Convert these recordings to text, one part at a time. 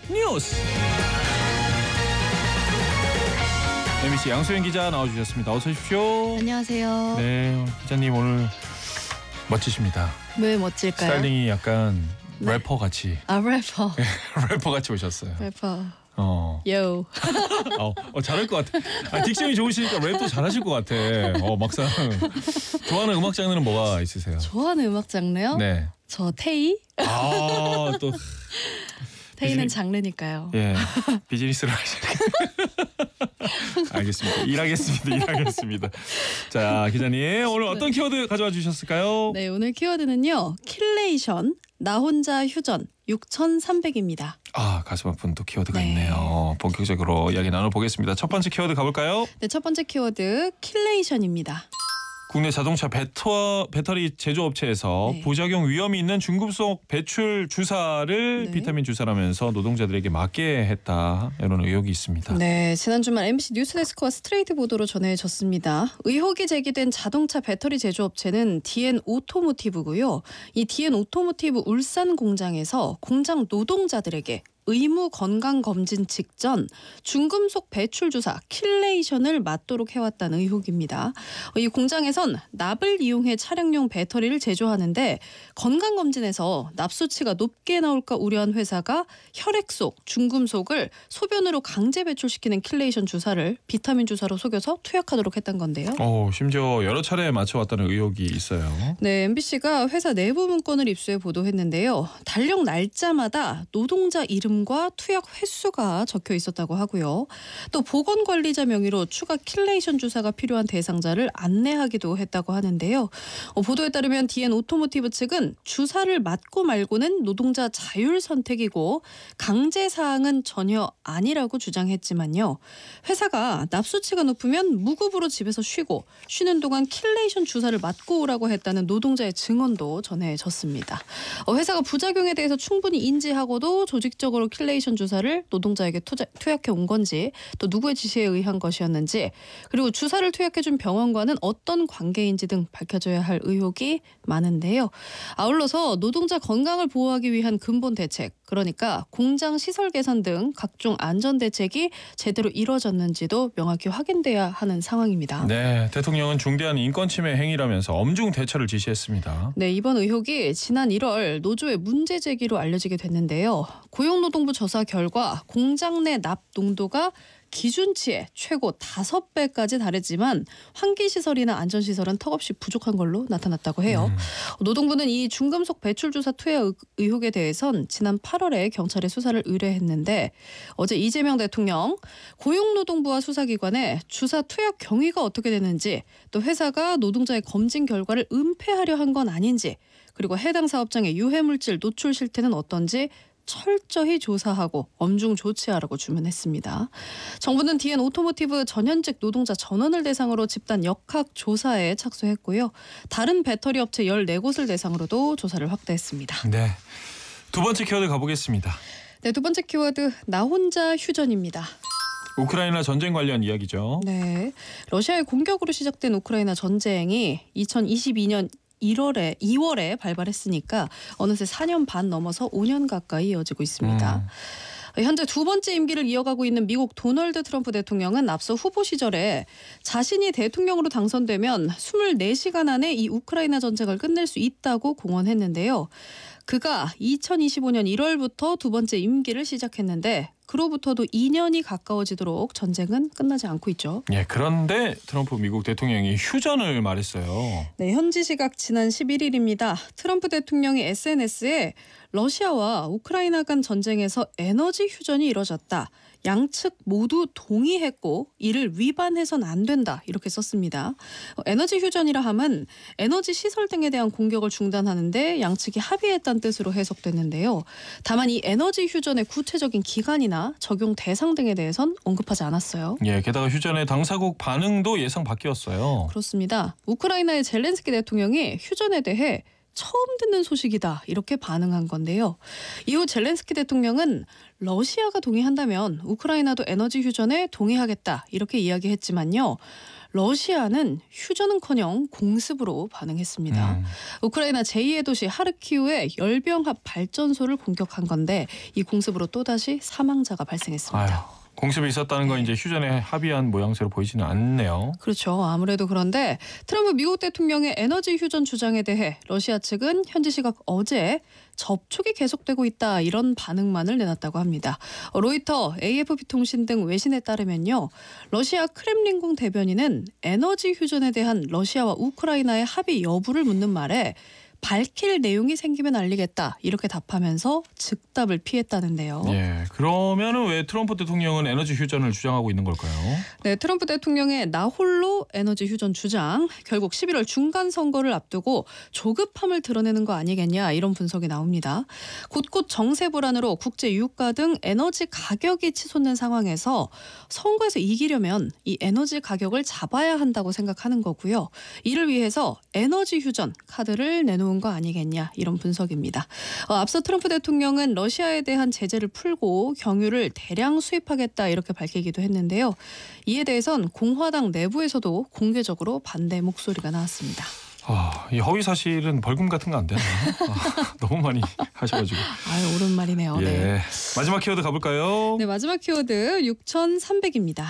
뉴스. MBC 양소영 기자 나와주셨습니다. 어서 오십시오. 안녕하세요. 네, 기자님 오늘 멋지십니다. 왜 멋질까요? 스타일링이 약간 네. 래퍼 같이. 래퍼. 래퍼 같이 오셨어요. 래퍼. 요. 잘할 것 같아. 딕션이 좋으시니까 랩도 잘하실 것 같아. 막상 좋아하는 음악 장르는 뭐가 있으세요? 좋아하는 음악 장르요? 네. 저 테이? 또 테이는 장르니까요. 예, 비즈니스를 하시는. 알겠습니다. 일하겠습니다. 자, 기자님 오늘 어떤 키워드 가져와 주셨을까요? 네, 오늘 키워드는요. 킬레이션, 나 혼자 휴전, 6,300입니다. 가슴 아픈 또 키워드가 네. 있네요. 본격적으로 이야기 나눠보겠습니다. 첫 번째 키워드 가볼까요? 네, 첫 번째 키워드 킬레이션입니다. 국내 자동차 배터리 제조업체에서 네. 부작용 위험이 있는 중금속 배출 주사를 네. 비타민 주사라면서 노동자들에게 맞게 했다. 이런 의혹이 있습니다. 네, 지난 주말 MBC 뉴스데스크와 스트레이트 보도로 전해졌습니다. 의혹이 제기된 자동차 배터리 제조업체는 DN 오토모티브고요. 이 DN 오토모티브 울산 공장에서 공장 노동자들에게 의무 건강검진 직전 중금속 배출 주사 킬레이션을 맞도록 해왔다는 의혹입니다. 이 공장에선 납을 이용해 차량용 배터리를 제조하는데 건강검진에서 납 수치가 높게 나올까 우려한 회사가 혈액 속 중금속을 소변으로 강제 배출시키는 킬레이션 주사를 비타민 주사로 속여서 투약하도록 했던 건데요. 심지어 여러 차례 맞춰왔다는 의혹이 있어요. 네, MBC가 회사 내부 문건을 입수해 보도했는데요. 달력 날짜마다 노동자 이름과 투약 횟수가 적혀 있었다고 하고요. 또 보건관리자 명의로 추가 킬레이션 주사가 필요한 대상자를 안내하기도 했다고 하는데요. 보도에 따르면 DN 오토모티브 측은 주사를 맞고 말고는 노동자 자율 선택이고 강제 사항은 전혀 아니라고 주장했지만요. 회사가 납수치가 높으면 무급으로 집에서 쉬는 동안 킬레이션 주사를 맞고 오라고 했다는 노동자의 증언도 전해졌습니다. 회사가 부작용에 대해서 충분히 인지하고도 조직적으로 킬레이션 주사를 노동자에게 투약해 온 건지 또 누구의 지시에 의한 것이었는지 그리고 주사를 투약해준 병원과는 어떤 관계인지 등 밝혀져야 할 의혹이 많은데요. 아울러서 노동자 건강을 보호하기 위한 근본 대책 그러니까 공장 시설 개선 등 각종 안전 대책이 제대로 이루어졌는지도 명확히 확인돼야 하는 상황입니다. 네, 대통령은 중대한 인권 침해 행위라면서 엄중 대처를 지시했습니다. 네, 이번 의혹이 지난 1월 노조의 문제 제기로 알려지게 됐는데요. 고용노동부 조사 결과 공장 내 납 농도가 기준치의 최고 5배까지 다르지만 환기시설이나 안전시설은 턱없이 부족한 걸로 나타났다고 해요. 노동부는 이 중금속 배출 주사 투여 의혹에 대해선 지난 8월에 경찰에 수사를 의뢰했는데 어제 이재명 대통령 고용노동부와 수사기관에 주사 투약 경위가 어떻게 되는지 또 회사가 노동자의 검진 결과를 은폐하려 한 건 아닌지 그리고 해당 사업장의 유해물질 노출 실태는 어떤지 철저히 조사하고 엄중 조치하라고 주문했습니다. 정부는 DN 오토모티브 전현직 노동자 전원을 대상으로 집단 역학 조사에 착수했고요. 다른 배터리 업체 14곳을 대상으로도 조사를 확대했습니다. 네, 두 번째 키워드 가보겠습니다. 네, 두 번째 키워드 나 혼자 휴전입니다. 우크라이나 전쟁 관련 이야기죠. 네, 러시아의 공격으로 시작된 우크라이나 전쟁이 2022년 2월에 발발했으니까 어느새 4년 반 넘어서 5년 가까이 이어지고 있습니다. 현재 두 번째 임기를 이어가고 있는 미국 도널드 트럼프 대통령은 앞서 후보 시절에 자신이 대통령으로 당선되면 24시간 안에 이 우크라이나 전쟁을 끝낼 수 있다고 공언했는데요. 그가 2025년 1월부터 두 번째 임기를 시작했는데 그로부터도 2년이 가까워지도록 전쟁은 끝나지 않고 있죠. 예, 그런데 트럼프 미국 대통령이 휴전을 말했어요. 네, 현지 시각 지난 11일입니다. 트럼프 대통령이 SNS에 러시아와 우크라이나 간 전쟁에서 에너지 휴전이 이뤄졌다. 양측 모두 동의했고 이를 위반해선 안 된다 이렇게 썼습니다. 에너지 휴전이라 함은 에너지 시설 등에 대한 공격을 중단하는데 양측이 합의했다는 뜻으로 해석됐는데요. 다만 이 에너지 휴전의 구체적인 기간이나 적용 대상 등에 대해선 언급하지 않았어요. 예, 게다가 휴전의 당사국 반응도 예상 밖이었어요. 그렇습니다. 우크라이나의 젤렌스키 대통령이 휴전에 대해 처음 듣는 소식이다 이렇게 반응한 건데요. 이후 젤렌스키 대통령은 러시아가 동의한다면 우크라이나도 에너지 휴전에 동의하겠다 이렇게 이야기했지만요. 러시아는 휴전은커녕 공습으로 반응했습니다. 우크라이나 제2의 도시 하르키우의 열병합 발전소를 공격한 건데 이 공습으로 또다시 사망자가 발생했습니다. 아유, 공습이 있었다는 건 이제 휴전에 합의한 모양새로 보이지는 않네요. 그렇죠. 아무래도 그런데 트럼프 미국 대통령의 에너지 휴전 주장에 대해 러시아 측은 현지 시각 어제 접촉이 계속되고 있다 이런 반응만을 내놨다고 합니다. 로이터, AFP 통신 등 외신에 따르면요. 러시아 크렘린궁 대변인은 에너지 휴전에 대한 러시아와 우크라이나의 합의 여부를 묻는 말에 밝힐 내용이 생기면 알리겠다 이렇게 답하면서 즉답을 피했다는데요. 예, 그러면은 왜 트럼프 대통령은 에너지 휴전을 주장하고 있는 걸까요? 네, 트럼프 대통령의 나홀로 에너지 휴전 주장 결국 11월 중간 선거를 앞두고 조급함을 드러내는 거 아니겠냐 이런 분석이 나옵니다. 곳곳 정세 불안으로 국제 유가 등 에너지 가격이 치솟는 상황에서 선거에서 이기려면 이 에너지 가격을 잡아야 한다고 생각하는 거고요. 이를 위해서 에너지 휴전 카드를 내놓은 거 아니겠냐 이런 분석입니다. 앞서 트럼프 대통령은 러시아에 대한 제재를 풀고 경유를 대량 수입하겠다 이렇게 밝히기도 했는데요. 이에 대해선 공화당 내부에서도 공개적으로 반대 목소리가 나왔습니다. 이 허위 사실은 벌금 같은 거 안 되나? 너무 많이 하셔가지고. 아유, 옳은 말이네요. 예. 네. 마지막 키워드 가볼까요? 네, 마지막 키워드 6,300입니다.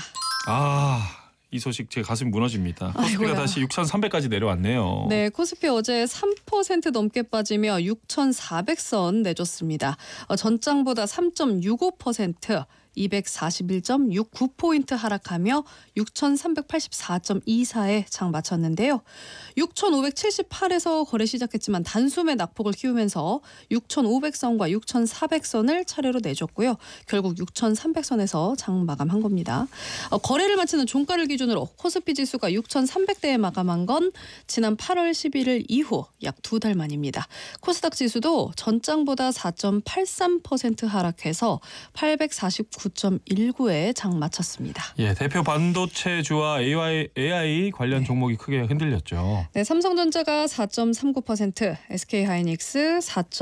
이 소식 제 가슴이 무너집니다. 코스피가 아이고야. 다시 6,300까지 내려왔네요. 네, 코스피 어제 3% 넘게 빠지며 6,400선 내줬습니다. 전장보다 3.65% 241.69포인트 하락하며 6,384.24에 장 마쳤는데요. 6,578에서 거래 시작했지만 단숨에 낙폭을 키우면서 6,500선과 6,400선을 차례로 내줬고요. 결국 6,300선에서 장 마감한 겁니다. 거래를 마치는 종가를 기준으로 코스피 지수가 6,300대에 마감한 건 지난 8월 11일 이후 약 2달 만입니다. 코스닥 지수도 전장보다 4.83% 하락해서 849.19에 장 마쳤습니다. 예, 대표 반도체주와 AI 관련 종목이 크게 흔들렸죠. 네, 삼성전자가 4.39%, SK하이닉스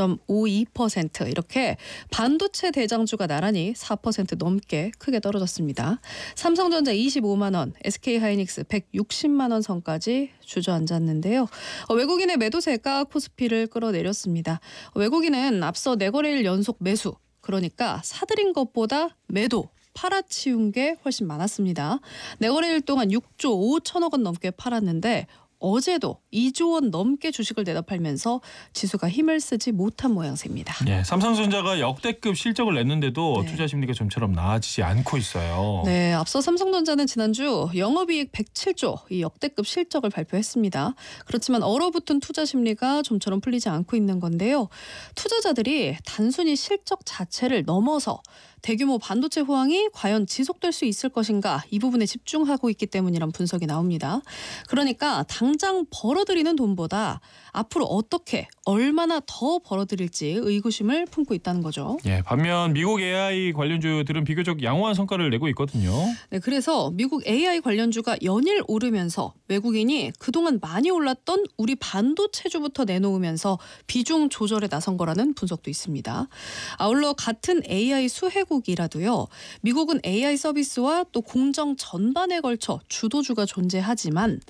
4.52% 이렇게 반도체 대장주가 나란히 4% 넘게 크게 떨어졌습니다. 삼성전자 25만 원, SK하이닉스 160만 원 선까지 주저앉았는데요. 외국인의 매도세가 코스피를 끌어내렸습니다. 외국인은 앞서 4거래일 연속 매수, 그러니까 사들인 것보다 매도, 팔아치운 게 훨씬 많았습니다. 4거래일 동안 6조 5천억 원 넘게 팔았는데 어제도 2조 원 넘게 주식을 내다 팔면서 지수가 힘을 쓰지 못한 모양새입니다. 예, 삼성전자가 역대급 실적을 냈는데도 네. 투자 심리가 좀처럼 나아지지 않고 있어요. 네, 앞서 삼성전자는 지난주 영업이익 107조 이 역대급 실적을 발표했습니다. 그렇지만 얼어붙은 투자 심리가 좀처럼 풀리지 않고 있는 건데요. 투자자들이 단순히 실적 자체를 넘어서 대규모 반도체 호황이 과연 지속될 수 있을 것인가 이 부분에 집중하고 있기 때문이란 분석이 나옵니다. 그러니까 당장 벌어들이는 돈보다 앞으로 어떻게 얼마나 더 벌어들일지 의구심을 품고 있다는 거죠. 예, 반면 미국 AI 관련주들은 비교적 양호한 성과를 내고 있거든요. 네, 그래서 미국 AI 관련주가 연일 오르면서 외국인이 그동안 많이 올랐던 우리 반도체주부터 내놓으면서 비중 조절에 나선 거라는 분석도 있습니다. 아울러 같은 AI 수혜국이라도요. 미국은 AI 서비스와 또 공정 전반에 걸쳐 주도주가 존재하지만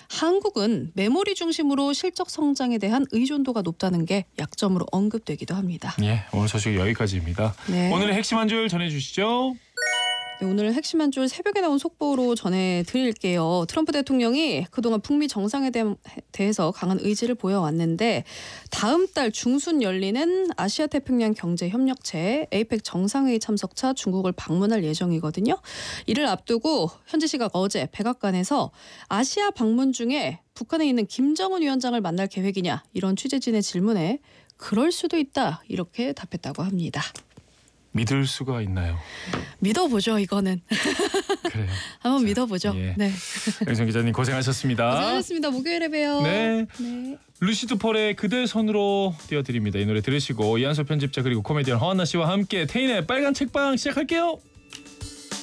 한국은 메모리 중심으로 실적 성장에 대한 의존도가 높다는 게 약점으로 언급되기도 합니다. 예, 오늘 소식 여기까지입니다. 네. 오늘의 핵심 한 줄 전해주시죠. 네, 오늘 핵심 한 줄 새벽에 나온 속보로 전해드릴게요. 트럼프 대통령이 그동안 북미 정상에 대해서 강한 의지를 보여왔는데 다음 달 중순 열리는 아시아태평양 경제협력체 APEC 정상회의 참석차 중국을 방문할 예정이거든요. 이를 앞두고 현지 시각 어제 백악관에서 아시아 방문 중에 북한에 있는 김정은 위원장을 만날 계획이냐 이런 취재진의 질문에 그럴 수도 있다 이렇게 답했다고 합니다. 믿을 수가 있나요? 믿어보죠 이거는. 그래요. 한번 자, 믿어보죠. 예. 네. 영선 기자님 고생하셨습니다. 고생하셨습니다. 목요일에 봬요. 네. 네. 루시드 폴의 그대 손으로 띄워드립니다. 이 노래 들으시고 이한솔 편집자 그리고 코미디언 허한나 씨와 함께 태인의 빨간 책방 시작할게요.